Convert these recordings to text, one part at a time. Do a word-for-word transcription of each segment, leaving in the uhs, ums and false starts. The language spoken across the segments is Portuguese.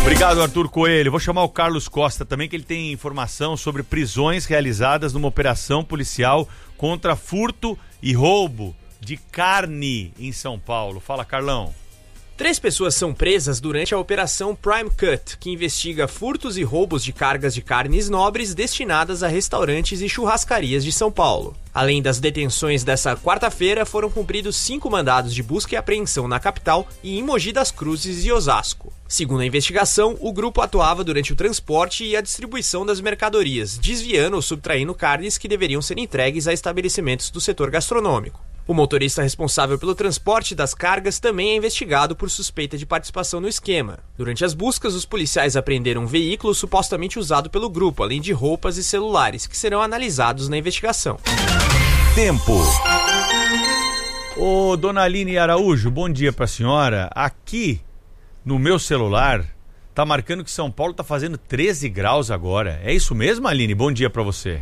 Obrigado, Arthur Coelho. Vou chamar o Carlos Costa também, que ele tem informação sobre prisões realizadas numa operação policial contra furto e roubo de carne em São Paulo. Fala, Carlão. Três pessoas são presas durante a Operação Prime Cut, que investiga furtos e roubos de cargas de carnes nobres destinadas a restaurantes e churrascarias de São Paulo. Além das detenções dessa quarta-feira, foram cumpridos cinco mandados de busca e apreensão na capital e em Mogi das Cruzes e Osasco. Segundo a investigação, o grupo atuava durante o transporte e a distribuição das mercadorias, desviando ou subtraindo carnes que deveriam ser entregues a estabelecimentos do setor gastronômico. O motorista responsável pelo transporte das cargas também é investigado por suspeita de participação no esquema. Durante as buscas, os policiais apreenderam um veículo supostamente usado pelo grupo, além de roupas e celulares, que serão analisados na investigação. Tempo. Ô, dona Aline Araújo, bom dia pra senhora. Aqui, no meu celular, tá marcando que São Paulo tá fazendo treze graus agora. É isso mesmo, Aline? Bom dia pra você.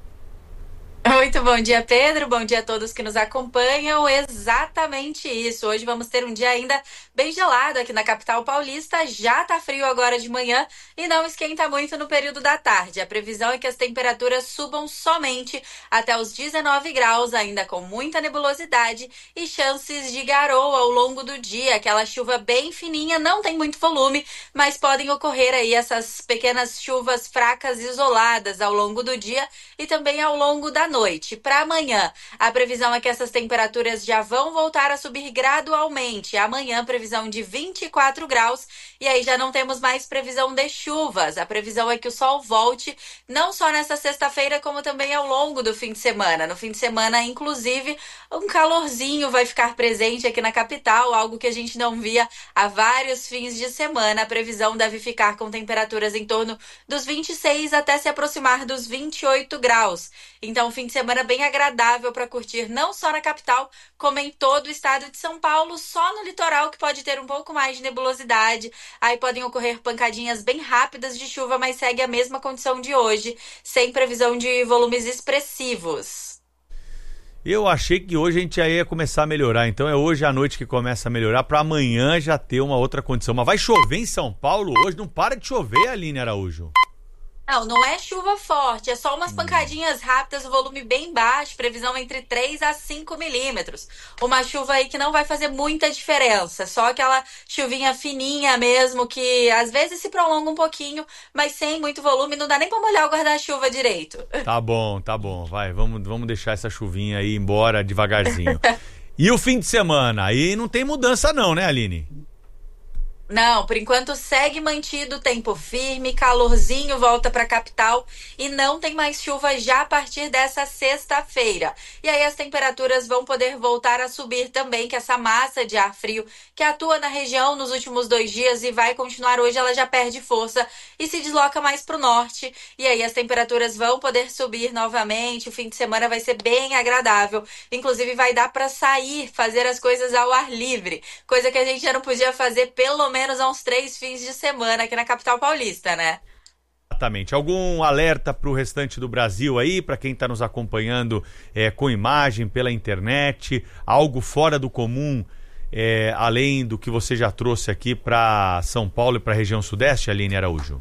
Muito bom dia, Pedro. Bom dia a todos que nos acompanham. Exatamente isso. Hoje vamos ter um dia ainda bem gelado aqui na capital paulista. Já tá frio agora de manhã e não esquenta muito no período da tarde. A previsão é que as temperaturas subam somente até os dezenove graus, ainda com muita nebulosidade e chances de garoa ao longo do dia. Aquela chuva bem fininha, não tem muito volume, mas podem ocorrer aí essas pequenas chuvas fracas isoladas ao longo do dia e também ao longo da noite. Noite. Para amanhã, a previsão é que essas temperaturas já vão voltar a subir gradualmente. Amanhã, previsão de vinte e quatro graus, e aí já não temos mais previsão de chuvas. A previsão é que o sol volte, não só nessa sexta-feira, como também ao longo do fim de semana. No fim de semana, inclusive, um calorzinho vai ficar presente aqui na capital, algo que a gente não via há vários fins de semana. A previsão deve ficar com temperaturas em torno dos vinte e seis até se aproximar dos vinte e oito graus. Então, fim de semana bem agradável para curtir não só na capital, como em todo o estado de São Paulo, só no litoral que pode ter um pouco mais de nebulosidade. Aí podem ocorrer pancadinhas bem rápidas de chuva, mas segue a mesma condição de hoje, sem previsão de volumes expressivos. Eu achei que hoje a gente já ia começar a melhorar, então é hoje à noite que começa a melhorar, para amanhã já ter uma outra condição. Mas vai chover em São Paulo hoje? Não para de chover, Aline Araújo. Não, não é chuva forte, é só umas pancadinhas rápidas, volume bem baixo, previsão entre três a cinco milímetros. Uma chuva aí que não vai fazer muita diferença, só aquela chuvinha fininha mesmo, que às vezes se prolonga um pouquinho, mas sem muito volume, não dá nem pra molhar o guarda-chuva direito. Tá bom, tá bom, vai, vamos, vamos deixar essa chuvinha aí embora devagarzinho. E o fim de semana? Aí não tem mudança não, né, Aline? Não, por enquanto segue mantido o tempo firme, calorzinho volta para a capital e não tem mais chuva já a partir dessa sexta-feira. E aí as temperaturas vão poder voltar a subir também, que essa massa de ar frio que atua na região nos últimos dois dias e vai continuar hoje, ela já perde força e se desloca mais para o norte. E aí as temperaturas vão poder subir novamente, o fim de semana vai ser bem agradável. Inclusive vai dar para sair, fazer as coisas ao ar livre, coisa que a gente já não podia fazer pelo menos menos há uns três fins de semana aqui na capital paulista, né? Exatamente. Algum alerta para o restante do Brasil aí, para quem está nos acompanhando é, com imagem pela internet, algo fora do comum, é, além do que você já trouxe aqui para São Paulo e para a região sudeste, Aline Araújo?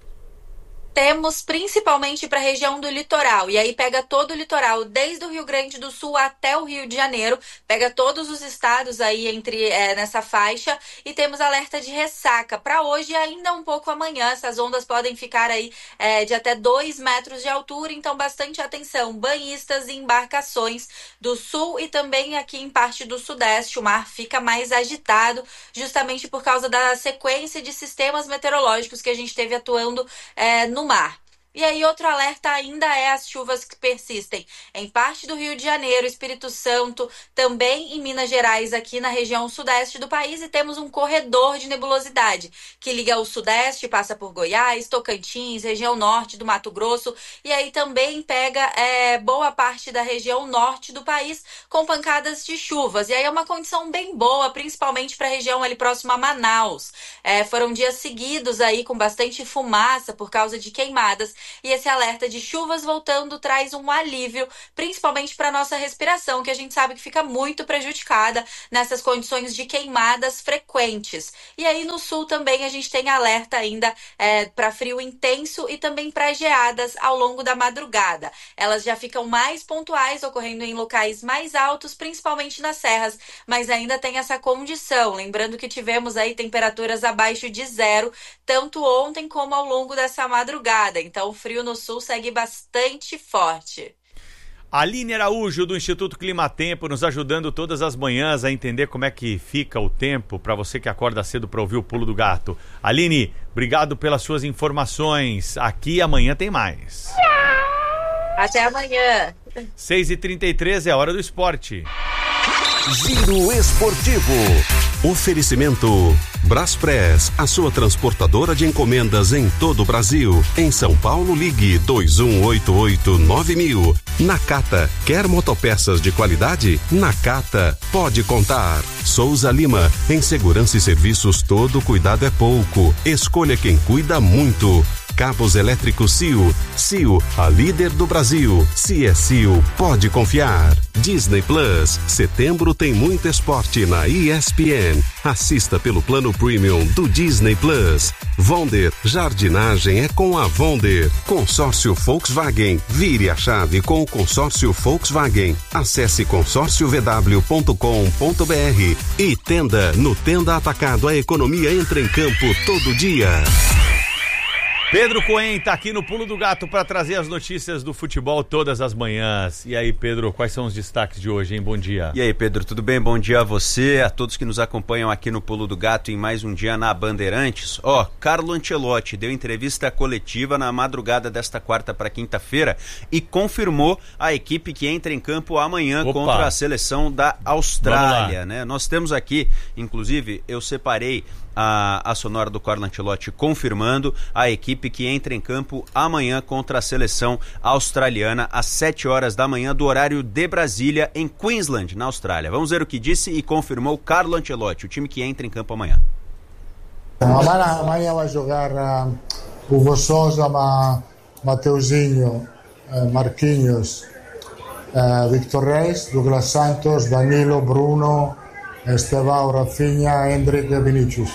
Temos principalmente para a região do litoral, e aí pega todo o litoral, desde o Rio Grande do Sul até o Rio de Janeiro, pega todos os estados aí entre é, nessa faixa, e temos alerta de ressaca para hoje e ainda um pouco amanhã. Essas ondas podem ficar aí é, de até dois metros de altura, então bastante atenção, banhistas e embarcações do sul e também aqui em parte do sudeste. O mar fica mais agitado, justamente por causa da sequência de sistemas meteorológicos que a gente teve atuando é, no mar. E aí outro alerta ainda é as chuvas que persistem em parte do Rio de Janeiro, Espírito Santo, também em Minas Gerais, aqui na região sudeste do país, e temos um corredor de nebulosidade que liga o sudeste, passa por Goiás, Tocantins, região norte do Mato Grosso, e aí também pega é, boa parte da região norte do país com pancadas de chuvas. E aí é uma condição bem boa, principalmente para a região ali próxima a Manaus. É, foram dias seguidos aí com bastante fumaça por causa de queimadas. e esse alerta de chuvas voltando traz um alívio, principalmente para nossa respiração, que a gente sabe que fica muito prejudicada nessas condições de queimadas frequentes. E aí no sul também a gente tem alerta ainda é, para frio intenso e também para geadas ao longo da madrugada. Elas já ficam mais pontuais, ocorrendo em locais mais altos, principalmente nas serras, mas ainda tem essa condição. Lembrando que tivemos aí temperaturas abaixo de zero, tanto ontem como ao longo dessa madrugada. Então o frio no sul segue bastante forte. Aline Araújo, do Instituto Climatempo, nos ajudando todas as manhãs a entender como é que fica o tempo para você que acorda cedo para ouvir o Pulo do Gato. Aline, obrigado pelas suas informações. Aqui amanhã tem mais. Até amanhã. seis e trinta e três é a hora do esporte. Giro Esportivo. Oferecimento Braspress, a sua transportadora de encomendas em todo o Brasil. Em São Paulo, ligue dois um oito oito nove mil. Nakata, quer motopeças de qualidade? Nakata, pode contar. Souza Lima, em segurança e serviços todo cuidado é pouco. Escolha quem cuida muito. Cabos elétricos C I O. C I O, a líder do Brasil. Se é C I O, pode confiar. Disney Plus, setembro tem muito esporte na E S P N. Assista pelo plano premium do Disney Plus. Vonder, jardinagem é com a Vonder. Consórcio Volkswagen, vire a chave com o consórcio Volkswagen. Acesse consórcio v w ponto com ponto b r. E Tenda, no Tenda Atacado a economia entra em campo todo dia. Pedro Cohen tá aqui no Pulo do Gato para trazer as notícias do futebol todas as manhãs. E aí, Pedro, quais são os destaques de hoje, hein? Bom dia. E aí, Pedro, tudo bem? Bom dia a você, a todos que nos acompanham aqui no Pulo do Gato em mais um dia na Bandeirantes. Ó, Carlo Ancelotti deu entrevista coletiva na madrugada desta quarta para quinta-feira e confirmou a equipe que entra em campo amanhã Opa. contra a seleção da Austrália, né? Nós temos aqui, inclusive, eu separei A, a sonora do Carlo Ancelotti confirmando a equipe que entra em campo amanhã contra a seleção australiana às sete horas da manhã do horário de Brasília, em Queensland, na Austrália. Vamos ver o que disse e confirmou Carlo Ancelotti, o time que entra em campo amanhã. Amanhã, amanhã vai jogar uh, Hugo Sousa, Ma, Mateuzinho, uh, Marquinhos, uh, Victor Reis, Douglas Santos, Danilo, Bruno, Estevão, Rafinha, Hendrick e Vinícius.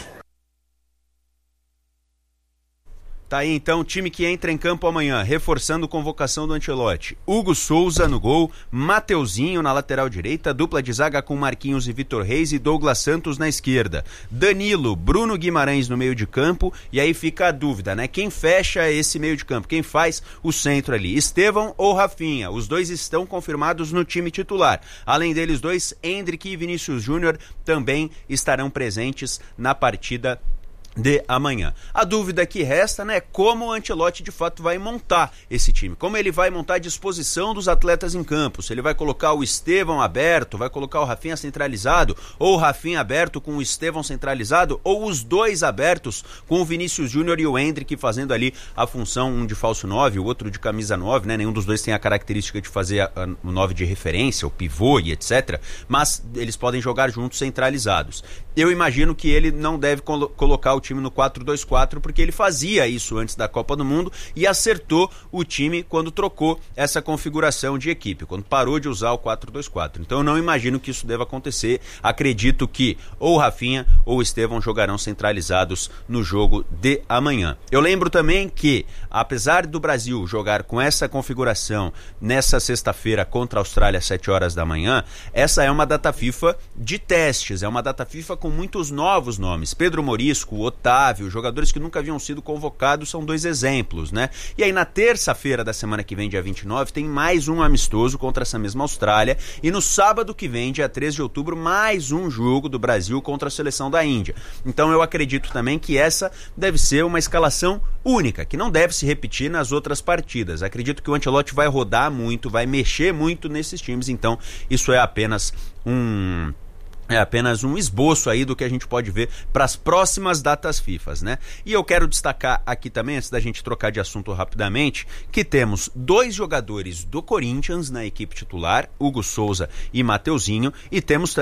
Tá aí então o time que entra em campo amanhã, reforçando convocação do Ancelotti. Hugo Souza no gol, Mateuzinho na lateral direita, dupla de zaga com Marquinhos e Vitor Reis e Douglas Santos na esquerda. Danilo, Bruno Guimarães no meio de campo, e aí fica a dúvida, né? Quem fecha esse meio de campo? Quem faz o centro ali? Estevão ou Rafinha? Os dois estão confirmados no time titular. Além deles dois, Hendrick e Vinícius Júnior também estarão presentes na partida de amanhã. A dúvida que resta, né, é como o Ancelotti de fato vai montar esse time, como ele vai montar a disposição dos atletas em campo, se ele vai colocar o Estevão aberto, vai colocar o Rafinha centralizado, ou o Rafinha aberto com o Estevão centralizado, ou os dois abertos com o Vinícius Júnior e o Hendrick fazendo ali a função, um de falso nove, o outro de camisa nove, né, nenhum dos dois tem a característica de fazer a, a, o nove de referência, o pivô e etcétera, mas eles podem jogar juntos centralizados. Eu imagino que ele não deve colo- colocar o time no quatro dois quatro, porque ele fazia isso antes da Copa do Mundo e acertou o time quando trocou essa configuração de equipe, quando parou de usar o quatro dois quatro. Então eu não imagino que isso deva acontecer. Acredito que ou o Rafinha ou o Estevão jogarão centralizados no jogo de amanhã. Eu lembro também que, apesar do Brasil jogar com essa configuração nessa sexta-feira contra a Austrália às sete horas da manhã, essa é uma data FIFA de testes, é uma data FIFA com muitos novos nomes. Pedro Morisco, Otávio, jogadores que nunca haviam sido convocados, são dois exemplos, né? E aí na terça-feira da semana que vem, dia vinte e nove, tem mais um amistoso contra essa mesma Austrália, e no sábado que vem, dia três de outubro, mais um jogo do Brasil contra a seleção da Índia. Então eu acredito também que essa deve ser uma escalação única, que não deve se repetir nas outras partidas. Acredito que o Ancelotti vai rodar muito, vai mexer muito nesses times, então isso é apenas um... É apenas um esboço aí do que a gente pode ver para as próximas datas FIFA, né? E eu quero destacar aqui também, antes da gente trocar de assunto rapidamente, que temos dois jogadores do Corinthians na equipe titular, Hugo Souza e Mateuzinho, e temos também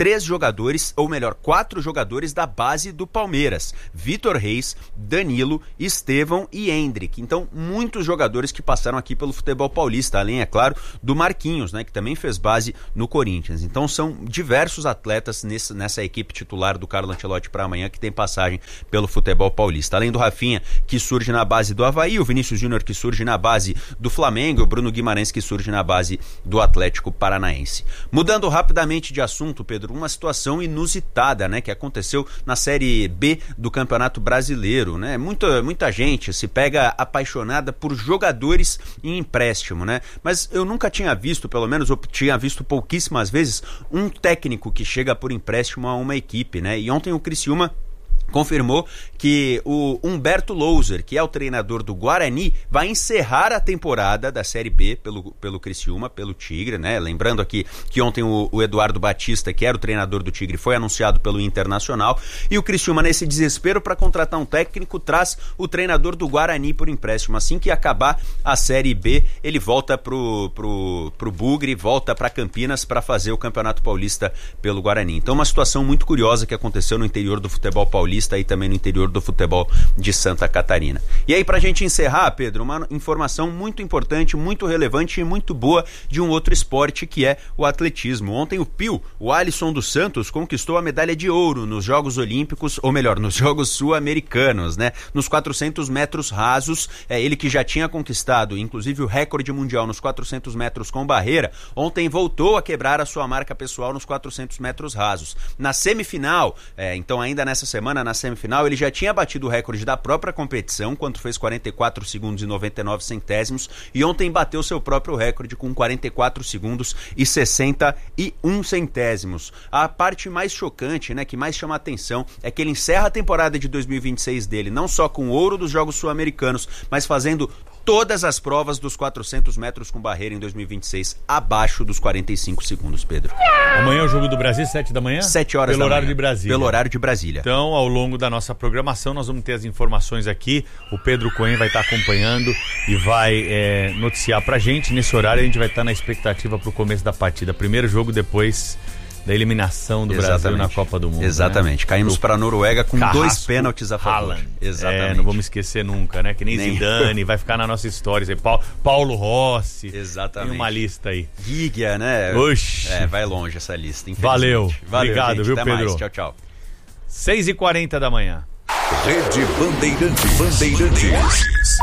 três jogadores, ou melhor, quatro jogadores da base do Palmeiras. Vitor Reis, Danilo, Estevão e Hendrick. Então, muitos jogadores que passaram aqui pelo futebol paulista, além, é claro, do Marquinhos, né, que também fez base no Corinthians. Então, são diversos atletas nesse, nessa equipe titular do Carlo Ancelotti para amanhã que tem passagem pelo futebol paulista. Além do Rafinha, que surge na base do Avaí, o Vinícius Júnior, que surge na base do Flamengo, o Bruno Guimarães, que surge na base do Atlético Paranaense. Mudando rapidamente de assunto, Pedro, uma situação inusitada, né, que aconteceu na Série B do Campeonato Brasileiro, né? Muita, muita gente se pega apaixonada por jogadores em empréstimo, né? Mas eu nunca tinha visto, pelo menos eu tinha visto pouquíssimas vezes, um técnico que chega por empréstimo a uma equipe, né? E ontem o Criciúma confirmou que o Humberto Louser, que é o treinador do Guarani, vai encerrar a temporada da Série B pelo, pelo Criciúma, pelo Tigre, né? Lembrando aqui que ontem o, o Eduardo Batista, que era o treinador do Tigre, foi anunciado pelo Internacional, e o Criciúma, nesse desespero para contratar um técnico, traz o treinador do Guarani por empréstimo. Assim que acabar a Série B, ele volta pro, pro, pro Bugre, volta para Campinas para fazer o Campeonato Paulista pelo Guarani. Então, uma situação muito curiosa que aconteceu no interior do futebol paulista e também no interior do futebol de Santa Catarina. E aí, pra gente encerrar, Pedro, uma informação muito importante, muito relevante e muito boa de um outro esporte, que é o atletismo. Ontem o Pio, o Alisson dos Santos, conquistou a medalha de ouro nos Jogos Olímpicos, ou melhor, nos Jogos Sul-Americanos, né? Nos quatrocentos metros rasos, é ele que já tinha conquistado, inclusive, o recorde mundial nos quatrocentos metros com barreira, ontem voltou a quebrar a sua marca pessoal nos quatrocentos metros rasos. Na semifinal, é, então ainda nessa semana, na semifinal, ele já tinha batido o recorde da própria competição, quando fez quarenta e quatro segundos e noventa e nove centésimos, e ontem bateu seu próprio recorde com quarenta e quatro segundos e sessenta e um centésimos. A parte mais chocante, né, que mais chama a atenção, é que ele encerra a temporada de dois mil e vinte e seis dele, não só com o ouro dos Jogos Sul-Americanos, mas fazendo todas as provas dos quatrocentos metros com barreira em dois mil e vinte e seis, abaixo dos quarenta e cinco segundos, Pedro. Amanhã é o Jogo do Brasil, sete da manhã? sete horas Pelo da horário manhã. de Brasília. Pelo horário de Brasília. Então, ao longo da nossa programação, nós vamos ter as informações aqui. O Pedro Cohen vai estar acompanhando e vai é, noticiar pra gente. Nesse horário, a gente vai estar na expectativa pro começo da partida. Primeiro jogo, depois da eliminação do Exatamente. Brasil na Copa do Mundo. Exatamente. Né? Caímos para a Noruega com Carrasco, dois pênaltis a favor. Haaland. Exatamente. É, não vamos esquecer nunca, né? Que nem, nem... Zidane, vai ficar na nossa história. Paulo, Paulo Rossi. Exatamente. Tem uma lista aí. Giga, né? Oxi. É, vai longe essa lista, Valeu. Valeu. Obrigado, gente. viu, Até Pedro? Mais. Tchau, tchau. seis e quarenta da manhã. Rede Bandeirantes. Bandeirantes.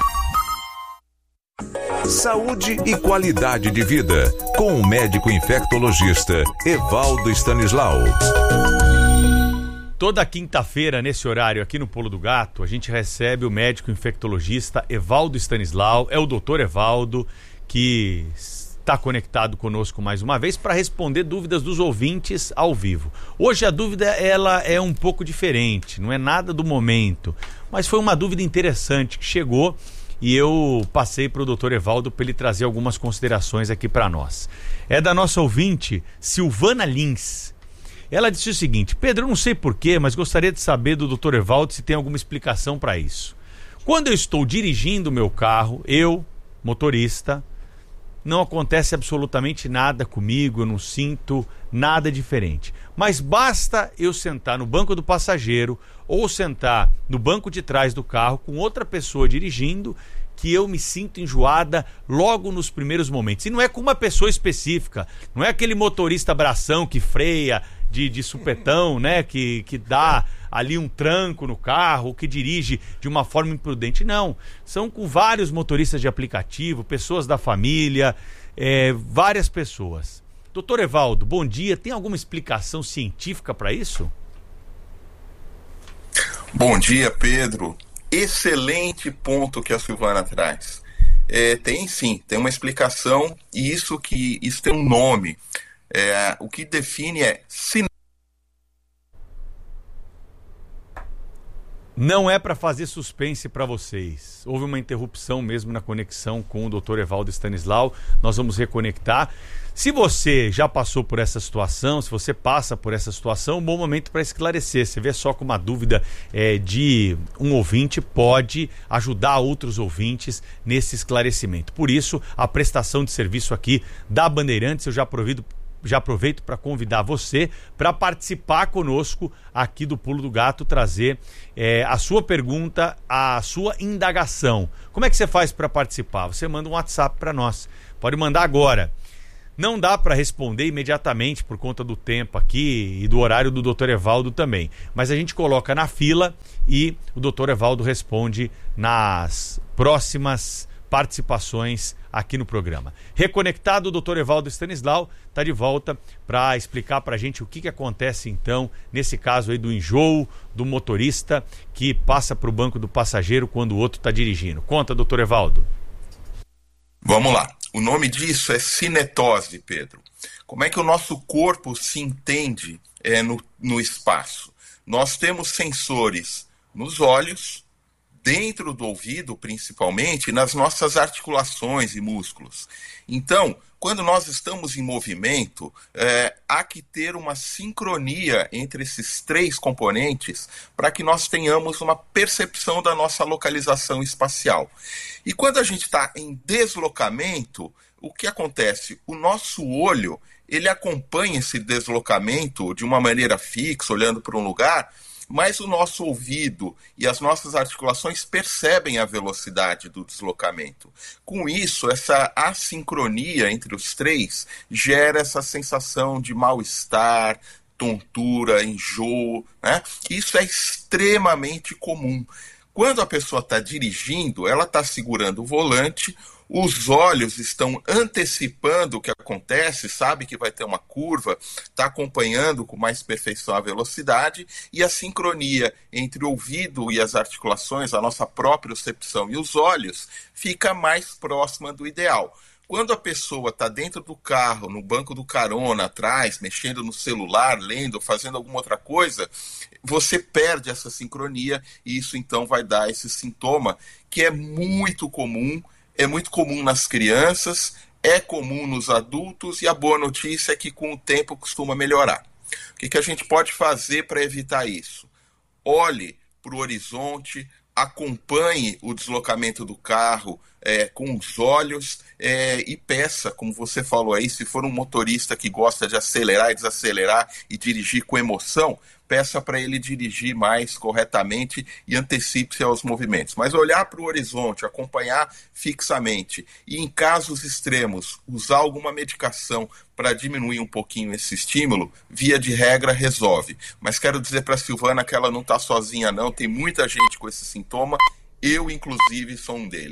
Saúde e qualidade de vida, com o médico infectologista Evaldo Stanislau. Toda quinta-feira, nesse horário, aqui no Pulo do Gato, a gente recebe o médico infectologista Evaldo Stanislau. É o doutor Evaldo, que está conectado conosco mais uma vez para responder dúvidas dos ouvintes ao vivo. Hoje a dúvida ela é um pouco diferente, não é nada do momento, mas foi uma dúvida interessante que chegou e eu passei para o doutor Evaldo para ele trazer algumas considerações aqui para nós. É da nossa ouvinte, Silvana Lins. Ela disse o seguinte: Pedro, eu não sei porquê, mas gostaria de saber do doutor Evaldo se tem alguma explicação para isso. Quando eu estou dirigindo o meu carro, eu, motorista, não acontece absolutamente nada comigo, eu não sinto nada diferente. Mas basta eu sentar no banco do passageiro ou sentar no banco de trás do carro com outra pessoa dirigindo, que eu me sinto enjoada logo nos primeiros momentos. E não é com uma pessoa específica, não é aquele motorista bração que freia de, de supetão, né, que, que dá ali um tranco no carro, que dirige de uma forma imprudente. Não, são com vários motoristas de aplicativo, pessoas da família, é, várias pessoas. Doutor Evaldo, bom dia. Tem alguma explicação científica para isso? Bom dia, Pedro. Excelente ponto que a Silvana traz. É, tem sim, tem uma explicação, e isso que isso tem um nome. É, o que define é sinal. Não é para fazer suspense para vocês. Houve uma interrupção mesmo na conexão com o doutor Evaldo Stanislau. Nós vamos reconectar. Se você já passou por essa situação, se você passa por essa situação, um bom momento para esclarecer. Você vê só que uma dúvida é, de um ouvinte pode ajudar outros ouvintes nesse esclarecimento. Por isso, a prestação de serviço aqui da Bandeirantes, eu já aproveito, já aproveito para convidar você para participar conosco aqui do Pulo do Gato, trazer é, a sua pergunta, a sua indagação. Como é que você faz para participar? Você manda um WhatsApp para nós. Pode mandar agora. Não dá para responder imediatamente por conta do tempo aqui e do horário do doutor Evaldo também. Mas a gente coloca na fila e o doutor Evaldo responde nas próximas participações aqui no programa. Reconectado, o doutor Evaldo Stanislau está de volta para explicar para a gente o que, que acontece então nesse caso aí do enjoo do motorista que passa para o banco do passageiro quando o outro está dirigindo. Conta, doutor Evaldo. Vamos lá. O nome disso é cinetose, Pedro. Como é que o nosso corpo se entende é, no, no espaço? Nós temos sensores nos olhos, dentro do ouvido, principalmente, nas nossas articulações e músculos. Então, quando nós estamos em movimento, é, há que ter uma sincronia entre esses três componentes para que nós tenhamos uma percepção da nossa localização espacial. E quando a gente está em deslocamento, o que acontece? O nosso olho, ele acompanha esse deslocamento de uma maneira fixa, olhando para um lugar, mas o nosso ouvido e as nossas articulações percebem a velocidade do deslocamento. Com isso, essa assincronia entre os três gera essa sensação de mal-estar, tontura, enjoo, né? Isso é extremamente comum. Quando a pessoa está dirigindo, ela está segurando o volante, os olhos estão antecipando o que acontece, sabe que vai ter uma curva, está acompanhando com mais perfeição a velocidade, e a sincronia entre o ouvido e as articulações, a nossa própria percepção e os olhos, fica mais próxima do ideal. Quando a pessoa está dentro do carro, no banco do carona, atrás, mexendo no celular, lendo, fazendo alguma outra coisa, você perde essa sincronia e isso então vai dar esse sintoma que é muito comum, é muito comum nas crianças, é comum nos adultos e a boa notícia é que com o tempo costuma melhorar. O que, que a gente pode fazer para evitar isso? Olhe para o horizonte, acompanhe o deslocamento do carro é, com os olhos é, e peça, como você falou aí, se for um motorista que gosta de acelerar e desacelerar e dirigir com emoção, peça para ele dirigir mais corretamente e antecipe-se aos movimentos. Mas olhar para o horizonte, acompanhar fixamente e, em casos extremos, usar alguma medicação para diminuir um pouquinho esse estímulo, via de regra, resolve. Mas quero dizer para a Silvana que ela não está sozinha, não. Tem muita gente com esse sintoma. Eu, inclusive, sou um deles.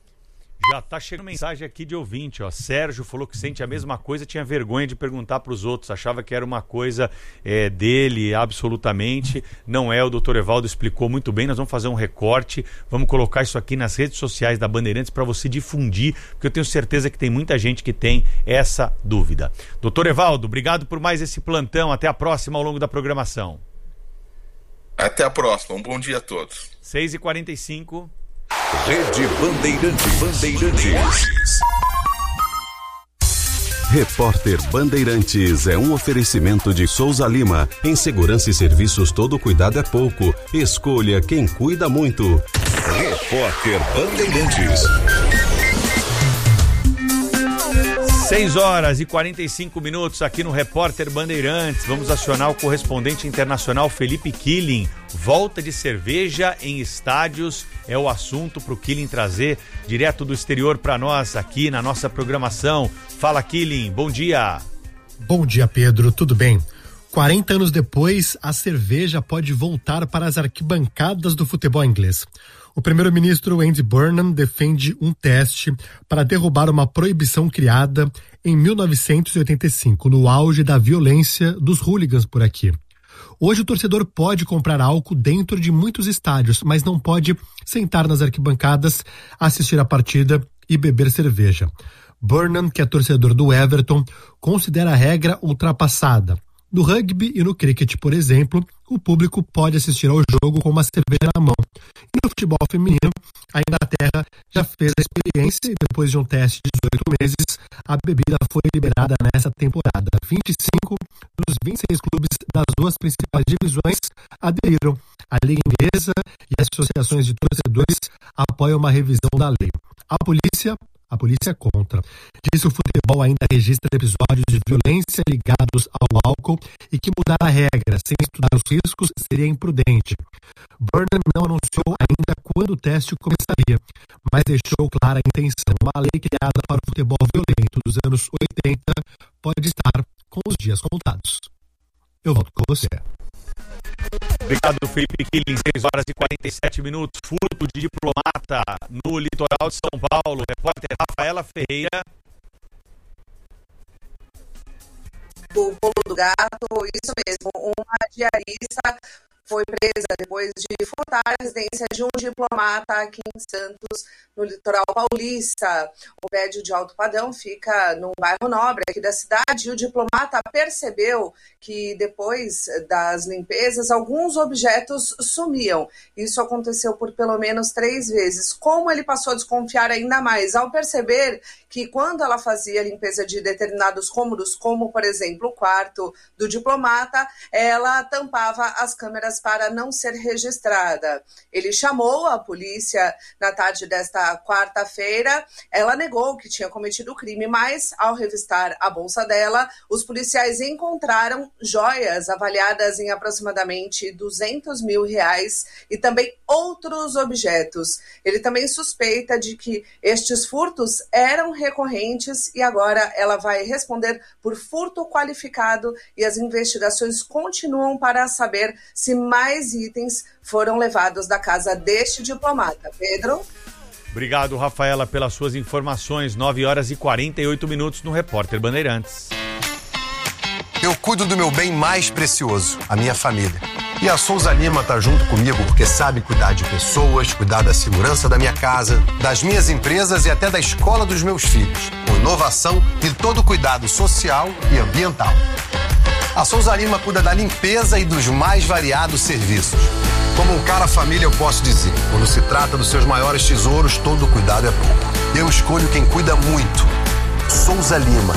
Já tá chegando mensagem aqui de ouvinte, ó. Sérgio falou que sente a mesma coisa, tinha vergonha de perguntar para os outros, achava que era uma coisa é, dele, absolutamente. Não é, o doutor Evaldo explicou muito bem, nós vamos fazer um recorte, vamos colocar isso aqui nas redes sociais da Bandeirantes para você difundir, porque eu tenho certeza que tem muita gente que tem essa dúvida. doutor Evaldo, obrigado por mais esse plantão, até a próxima ao longo da programação. Até a próxima, um bom dia a todos. seis e quarenta e cinco. Rede Bandeirantes. Bandeirantes. Repórter Bandeirantes é um oferecimento de Souza Lima. Em segurança e serviços todo cuidado é pouco. Escolha quem cuida muito. Repórter Bandeirantes. seis horas e quarenta e cinco minutos aqui no Repórter Bandeirantes. Vamos acionar o correspondente internacional Felipe Killing. Volta de cerveja em estádios é o assunto para o Killing trazer direto do exterior para nós aqui na nossa programação. Fala, Killing, bom dia. Bom dia, Pedro, tudo bem? quarenta anos depois, a cerveja pode voltar para as arquibancadas do futebol inglês. O primeiro-ministro Andy Burnham defende um teste para derrubar uma proibição criada em mil novecentos e oitenta e cinco, no auge da violência dos hooligans por aqui. Hoje o torcedor pode comprar álcool dentro de muitos estádios, mas não pode sentar nas arquibancadas, assistir a partida e beber cerveja. Burnham, que é torcedor do Everton, considera a regra ultrapassada. No rugby e no cricket, por exemplo, o público pode assistir ao jogo com uma cerveja na mão. E no futebol feminino, a Inglaterra já fez a experiência e depois de um teste de dezoito meses, a bebida foi liberada nessa temporada. vinte e cinco dos vinte e seis clubes das duas principais divisões aderiram. A Liga Inglesa e as associações de torcedores apoiam uma revisão da lei. A polícia A polícia é contra. Diz que o futebol ainda registra episódios de violência ligados ao álcool e que mudar a regra sem estudar os riscos seria imprudente. Burnham não anunciou ainda quando o teste começaria, mas deixou clara a intenção. Uma lei criada para o futebol violento dos anos oitenta pode estar com os dias contados. Eu volto com você. Obrigado, Felipe Killing. seis horas e quarenta e sete minutos. Furto de diplomata no litoral de São Paulo. Repórter Rafaela Ferreira. Do Pulo do Gato, isso mesmo. Uma diarista foi presa depois de furtar a residência de um diplomata aqui em Santos, no litoral paulista. O prédio de alto padrão fica num bairro nobre aqui da cidade e o diplomata percebeu que depois das limpezas alguns objetos sumiam. Isso aconteceu por pelo menos três vezes. Como ele passou a desconfiar ainda mais ao perceber que quando ela fazia a limpeza de determinados cômodos, como por exemplo o quarto do diplomata, ela tampava as câmeras para não ser registrada. Ele chamou a polícia na tarde desta quarta-feira. Ela negou que tinha cometido o crime, mas ao revistar a bolsa dela, os policiais encontraram joias avaliadas em aproximadamente duzentos mil reais e também outros objetos. Ele também suspeita de que estes furtos eram recorrentes e agora ela vai responder por furto qualificado e as investigações continuam para saber se mais itens foram levados da casa deste diplomata. Pedro? Obrigado, Rafaela, pelas suas informações. nove horas e quarenta e oito minutos no Repórter Bandeirantes. Eu cuido do meu bem mais precioso, a minha família. E a Souza Lima tá junto comigo porque sabe cuidar de pessoas, cuidar da segurança da minha casa, das minhas empresas e até da escola dos meus filhos, com inovação e todo cuidado social e ambiental. A Souza Lima cuida da limpeza e dos mais variados serviços. Como um cara família, eu posso dizer, quando se trata dos seus maiores tesouros, todo cuidado é pouco. Eu escolho quem cuida muito. Souza Lima.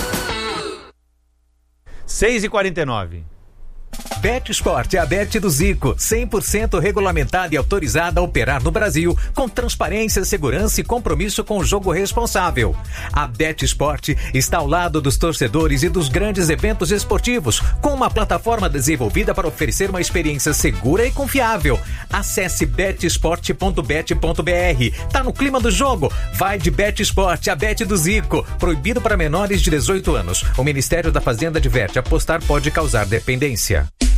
seis e quarenta e nove. BetSport é a Bet do Zico, cem por cento regulamentada e autorizada a operar no Brasil, com transparência, segurança e compromisso com o jogo responsável. A BetSport está ao lado dos torcedores e dos grandes eventos esportivos, com uma plataforma desenvolvida para oferecer uma experiência segura e confiável. Acesse bet sport ponto bet ponto b r. Tá no clima do jogo? Vai de BetSport, a Bet do Zico. Proibido para menores de dezoito anos. O Ministério da Fazenda adverte: apostar pode causar dependência.